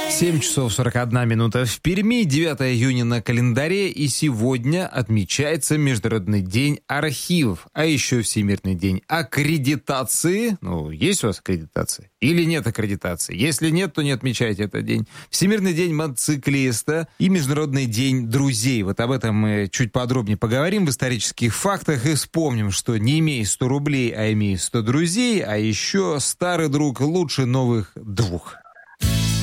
7 часов 41 минута в Перми, 9 июня на календаре, и сегодня отмечается Международный день архивов, а еще Всемирный день аккредитации. Ну, есть у вас аккредитация? Или нет аккредитации? Если нет, то не отмечайте этот день. Всемирный день мотоциклиста и Международный день друзей. Вот об этом мы чуть подробнее поговорим в исторических фактах и вспомним, что не имей 100 рублей, а имей 100 друзей, а еще старый друг лучше новых двух.